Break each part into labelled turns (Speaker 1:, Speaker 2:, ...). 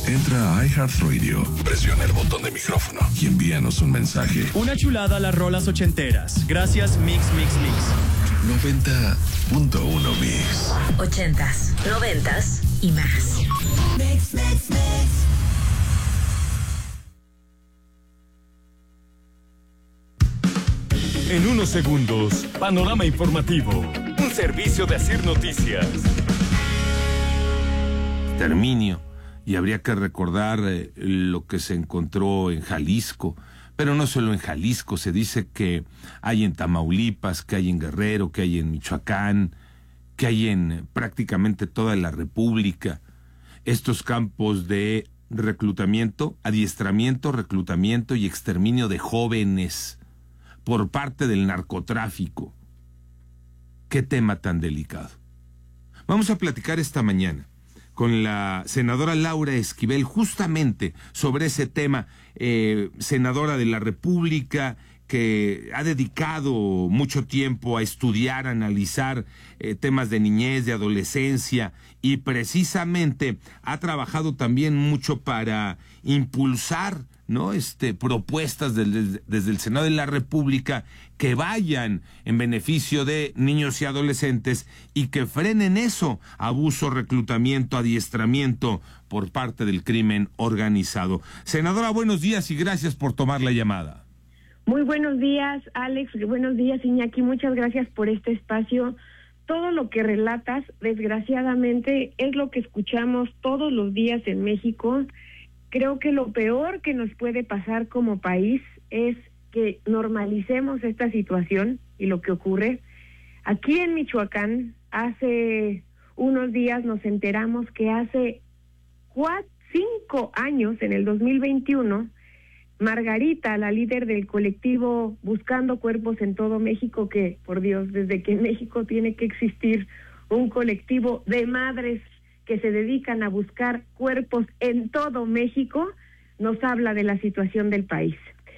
Speaker 1: Entra a iHeartRadio, presiona el botón de micrófono y envíanos un mensaje.
Speaker 2: Una chulada a las rolas ochenteras. Gracias, Mix.
Speaker 1: 90.1 Mix.
Speaker 3: 80s, 90s y más. Mix.
Speaker 4: En unos segundos, panorama informativo. Un servicio de Asir Noticias.
Speaker 5: Exterminio. Y habría que recordar lo que se encontró en Jalisco. Pero no solo en Jalisco, se dice que hay en Tamaulipas, que hay en Guerrero, que hay en Michoacán, que hay en prácticamente toda la República. Estos campos de reclutamiento, adiestramiento, reclutamiento y exterminio de jóvenes por parte del narcotráfico. Qué tema tan delicado. Vamos a platicar esta mañana con la senadora Laura Esquivel justamente sobre ese tema, senadora de la República, que ha dedicado mucho tiempo a estudiar, a analizar temas de niñez, de adolescencia, y precisamente ha trabajado también mucho para impulsar, ¿no? Propuestas desde el Senado de la República que vayan en beneficio de niños y adolescentes y que frenen eso, abuso, reclutamiento, adiestramiento por parte del crimen organizado. Senadora, buenos días y gracias por tomar la llamada.
Speaker 6: Muy buenos días, Alex. Buenos días, Iñaki. Muchas gracias por este espacio. Todo lo que relatas, desgraciadamente, es lo que escuchamos todos los días en México. Creo que lo peor que nos puede pasar como país es que normalicemos esta situación y lo que ocurre. Aquí en Michoacán, hace unos días nos enteramos que hace 5 años, en el 2021, Margarita, la líder del colectivo Buscando Cuerpos en todo México, que, por Dios, desde que en México tiene que existir un colectivo de madres que se dedican a buscar cuerpos en todo México, nos habla de la situación del país.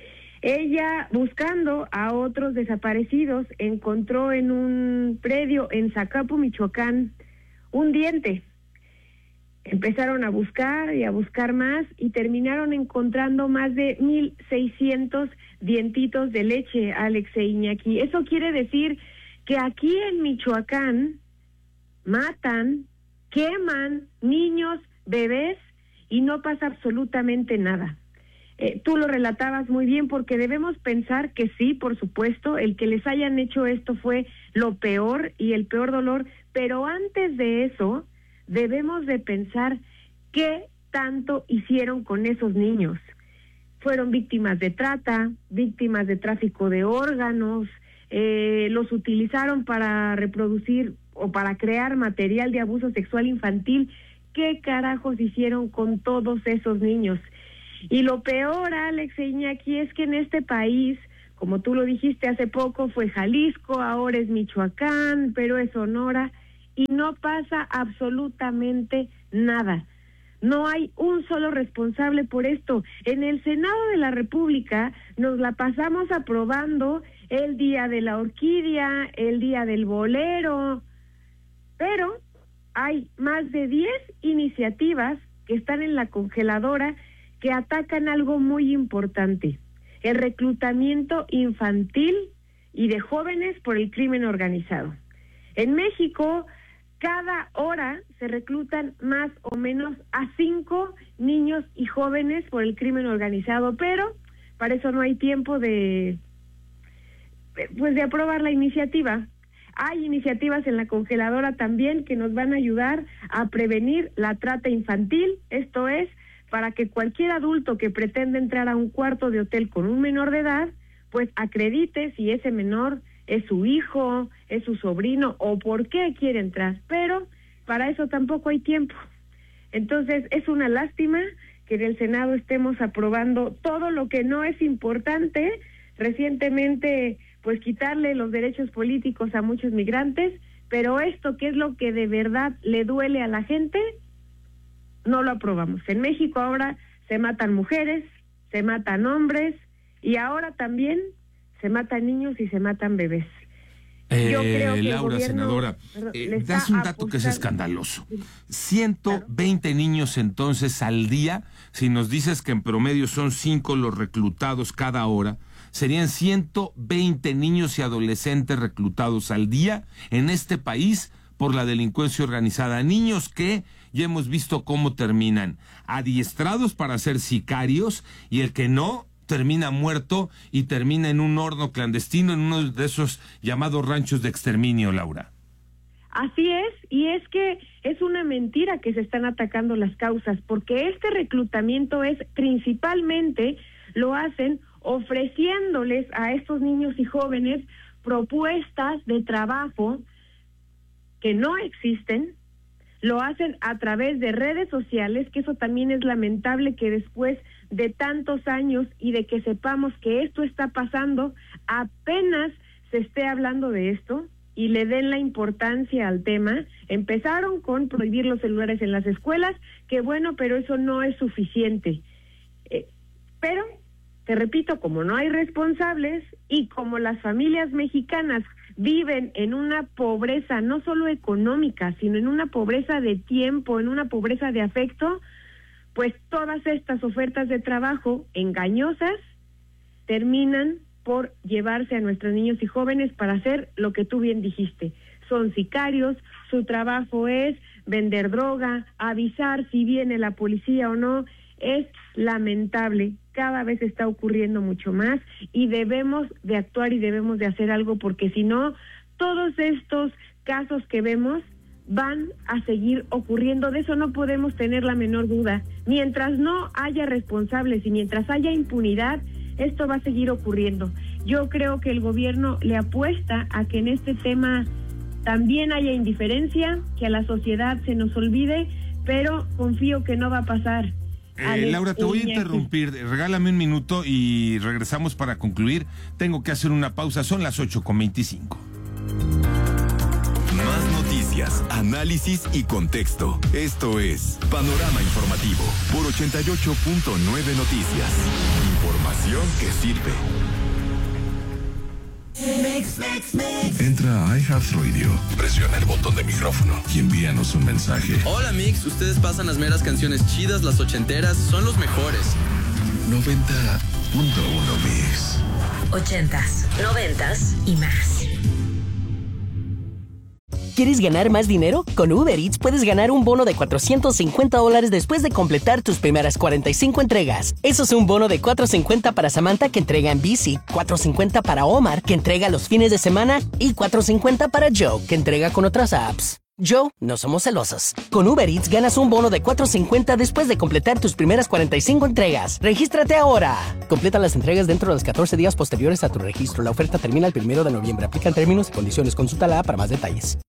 Speaker 6: Ella, buscando a otros desaparecidos, encontró en un predio en Zacapu, Michoacán, un diente. Empezaron a buscar y a buscar más y terminaron encontrando más de 1,600 dientitos de leche, Alex e Iñaki. Eso quiere decir que aquí en Michoacán matan, queman niños, bebés y no pasa absolutamente nada. Tú lo relatabas muy bien, porque debemos pensar que sí, por supuesto, el que les hayan hecho esto fue lo peor y el peor dolor, pero antes de eso debemos de pensar qué tanto hicieron con esos niños. Fueron víctimas de trata, víctimas de tráfico de órganos, los utilizaron para reproducir o para crear material de abuso sexual infantil. ¿Qué carajos hicieron con todos esos niños? Y lo peor, Alex e Iñaki, es que en este país, como tú lo dijiste hace poco, fue Jalisco, ahora es Michoacán, pero es Sonora, y no pasa absolutamente nada. No hay un solo responsable por esto. En el Senado de la República nos la pasamos aprobando el Día de la Orquídea, el Día del Bolero, pero hay más de 10 iniciativas que están en la congeladora que atacan algo muy importante: el reclutamiento infantil y de jóvenes por el crimen organizado. En México, cada hora se reclutan más o menos a 5 niños y jóvenes por el crimen organizado, pero para eso no hay tiempo de aprobar la iniciativa. Hay iniciativas en la congeladora también que nos van a ayudar a prevenir la trata infantil, esto es, para que cualquier adulto que pretenda entrar a un cuarto de hotel con un menor de edad, pues acredite si ese menor es su hijo, es su sobrino o por qué quiere entrar, pero para eso tampoco hay tiempo. Entonces es una lástima que en el Senado estemos aprobando todo lo que no es importante. Recientemente, pues quitarle los derechos políticos a muchos migrantes, pero esto, que es lo que de verdad le duele a la gente, no lo aprobamos. En México ahora se matan mujeres, se matan hombres y ahora también se matan niños y se matan bebés. Yo creo que
Speaker 5: Laura, senadora, das un dato que es escandaloso. 120 niños entonces al día, si nos dices que en promedio son 5 los reclutados cada hora, serían 120 niños y adolescentes reclutados al día en este país por la delincuencia organizada. Niños que ya hemos visto cómo terminan, adiestrados para ser sicarios, y el que no termina muerto y termina en un horno clandestino, en uno de esos llamados ranchos de exterminio, Laura.
Speaker 6: Así es, y es que es una mentira que se están atacando las causas, porque este reclutamiento es principalmente, lo hacen ofreciéndoles a estos niños y jóvenes propuestas de trabajo que no existen, lo hacen a través de redes sociales, que eso también es lamentable que después de tantos años y de que sepamos que esto está pasando, apenas se esté hablando de esto y le den la importancia al tema. Empezaron con prohibir los celulares en las escuelas, que bueno, pero eso no es suficiente. Pero, te repito, como no hay responsables y como las familias mexicanas viven en una pobreza no solo económica, sino en una pobreza de tiempo, en una pobreza de afecto, pues todas estas ofertas de trabajo engañosas terminan por llevarse a nuestros niños y jóvenes para hacer lo que tú bien dijiste. Son sicarios, su trabajo es vender droga, avisar si viene la policía o no. Es lamentable, cada vez está ocurriendo mucho más y debemos de actuar y debemos de hacer algo, porque si no, todos estos casos que vemos van a seguir ocurriendo. De eso no podemos tener la menor duda. Mientras no haya responsables y mientras haya impunidad, esto va a seguir ocurriendo. Yo creo que el gobierno le apuesta a que en este tema también haya indiferencia, que a la sociedad se nos olvide, pero confío que no va a pasar.
Speaker 5: Laura, te voy a interrumpir, regálame un minuto y regresamos para concluir. Tengo que hacer una pausa, son las 8:25.
Speaker 7: Más noticias, análisis y contexto. Esto es Panorama Informativo por 88.9 Noticias. Información que sirve.
Speaker 1: Entra a iHeartRadio, presiona el botón de micrófono y envíanos un mensaje.
Speaker 8: Hola Mix, ustedes pasan las meras canciones chidas, las ochenteras, son los mejores.
Speaker 1: 90.1 Mix.
Speaker 3: 80s, 90s y más.
Speaker 9: ¿Quieres ganar más dinero? Con Uber Eats puedes ganar un bono de $450 después de completar tus primeras 45 entregas. Eso es un bono de $450 para Samantha, que entrega en bici, $450 para Omar, que entrega los fines de semana, y $450 para Joe, que entrega con otras apps. Joe, no somos celosos. Con Uber Eats ganas un bono de $450 después de completar tus primeras 45 entregas. ¡Regístrate ahora! Completa las entregas dentro de los 14 días posteriores a tu registro. La oferta termina el 1 de noviembre. Aplican términos y condiciones. Consulta la app para más detalles.